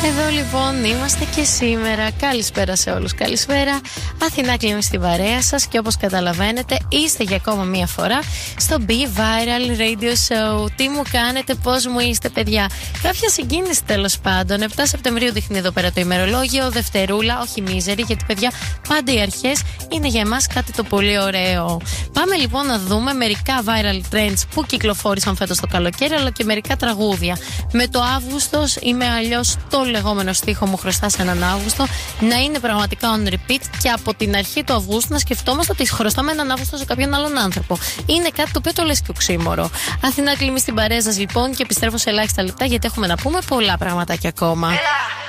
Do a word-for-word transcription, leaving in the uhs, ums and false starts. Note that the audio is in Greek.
Εδώ λοιπόν είμαστε και σήμερα. Καλησπέρα σε όλους. Καλησπέρα. Αθηνά Κλίμη στην παρέα σας. Και όπως καταλαβαίνετε, είστε για ακόμα μία φορά στο Be Viral Radio Show. Τι μου κάνετε, πώς μου είστε, παιδιά? Κάποια συγκίνηση τέλος πάντων. επτά Σεπτεμβρίου δείχνει εδώ πέρα το ημερολόγιο. Δευτερούλα, όχι μίζερη, γιατί παιδιά πάντα οι αρχές είναι για εμάς κάτι το πολύ ωραίο. Πάμε λοιπόν να δούμε μερικά viral trends που κυκλοφόρησαν φέτος το καλοκαίρι, αλλά και μερικά τραγούδια. Με το Αύγουστος ή με αλλιώς το λεγόμενο στίχο μου χρωστάς έναν Αύγουστο να είναι πραγματικά on repeat και από την αρχή του Αυγούστου να σκεφτόμαστε ότι χρωστάμε έναν Αύγουστο σε κάποιον άλλον άνθρωπο. Είναι κάτι το οποίο το λες και οξύμορο. Αθηνά Κλίμη στην παρέα σας λοιπόν και επιστρέφω σε ελάχιστα λεπτά γιατί έχουμε να πούμε πολλά πραγματάκια ακόμα.